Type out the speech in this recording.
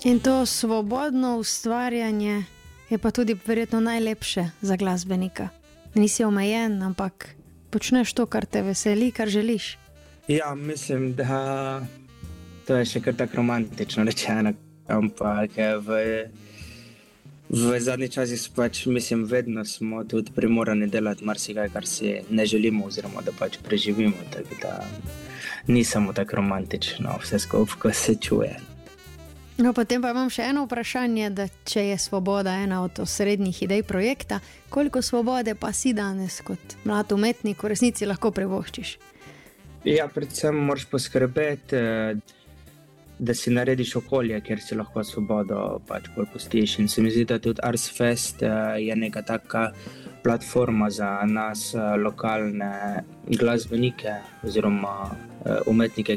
In to svobodno ustvarjanje je pa tudi verjetno najlepše za glasbenika. Nisi omejen, ampak počneš to, kar te veseli, kar želiš. Ja, mislim, da to je še kar tako romantično rečeno, ampak v zadnji časi mislim, vedno smo tudi primorani delati marsikaj, kar si ne želimo oziroma da preživimo, tako da ni samo tako romantično vse skupaj, ko se čuje. No, potem pa imam še eno vprašanje, da če je svoboda ena od osrednjih idej projekta, koliko svobode pa si danes kot mlad umetnik v resnici lahko privoščiš? Ja, predvsem moraš poskrbeti, da si narediš okolje, kjer si lahko svobodo bolj pustiš. In se mi zdi, da tudi Ars Fest je neka taka platforma za nas, lokalne glasbenike oziroma umetnike,